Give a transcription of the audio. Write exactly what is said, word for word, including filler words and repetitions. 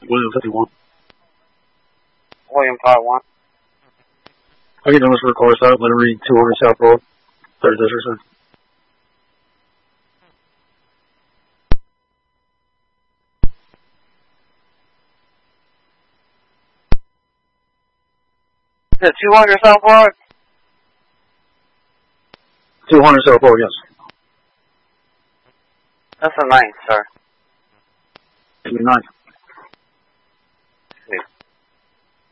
William fifty-one. William five one. I get notice for cars out, let it read two hundred South Road, third district, sir. The two hundred South Road? two hundred South Road, yes. That's the ninth, sir. twenty-ninth.